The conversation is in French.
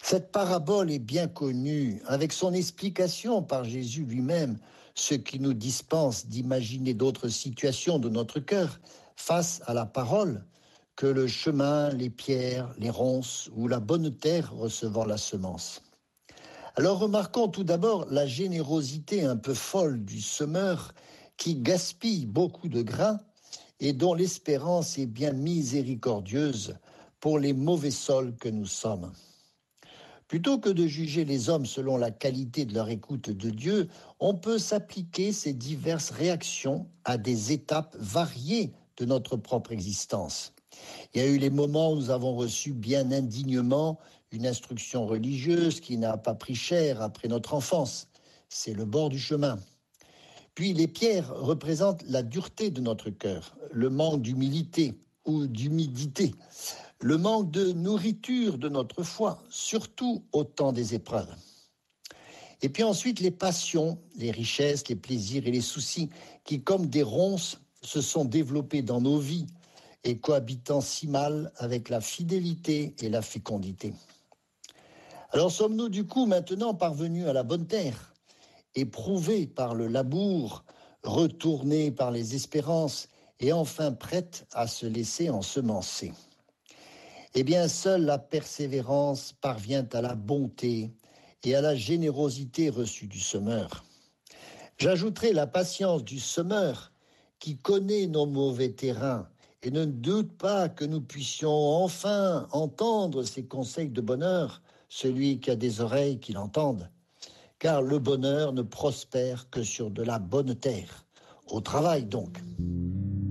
Cette parabole est bien connue, avec son explication par Jésus lui-même, ce qui nous dispense d'imaginer d'autres situations de notre cœur face à la parole que le chemin, les pierres, les ronces ou la bonne terre recevant la semence. Alors remarquons tout d'abord la générosité un peu folle du semeur qui gaspille beaucoup de grains et dont l'espérance est bien miséricordieuse pour les mauvais sols que nous sommes. Plutôt que de juger les hommes selon la qualité de leur écoute de Dieu, on peut s'appliquer ces diverses réactions à des étapes variées de notre propre existence. Il y a eu les moments où nous avons reçu bien indignement une instruction religieuse qui n'a pas pris cher après notre enfance. C'est le bord du chemin. Puis les pierres représentent la dureté de notre cœur, le manque d'humilité ou d'humidité, le manque de nourriture de notre foi, surtout au temps des épreuves. Et puis ensuite les passions, les richesses, les plaisirs et les soucis qui, comme des ronces, se sont développés dans nos vies et cohabitant si mal avec la fidélité et la fécondité. Alors sommes-nous du coup maintenant parvenus à la bonne terre, éprouvés par le labour, retournés par les espérances et enfin prêtes à se laisser ensemencer? Eh bien, seule la persévérance parvient à la bonté et à la générosité reçue du semeur. J'ajouterai la patience du semeur qui connaît nos mauvais terrains et ne doute pas que nous puissions enfin entendre ses conseils de bonheur, celui qui a des oreilles qui l'entendent. Car le bonheur ne prospère que sur de la bonne terre. Au travail donc.